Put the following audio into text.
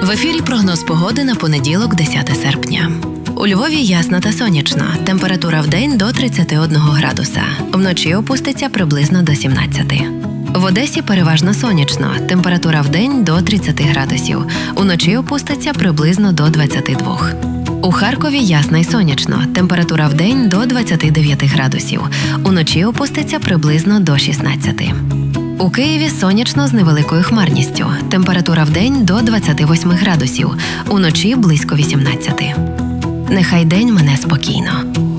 В ефірі прогноз погоди на понеділок, 10 серпня. У Львові ясно та сонячно. Температура вдень до 31 градуса. Вночі опуститься приблизно до 17. В Одесі переважно сонячно. Температура вдень до 30 градусів. Уночі опуститься приблизно до 22. У Харкові ясно і сонячно. Температура вдень до 29 градусів. Уночі опуститься приблизно до 16. У Києві сонячно з невеликою хмарністю. Температура вдень до 28 градусів. Уночі близько 18. Нехай день мине спокійно.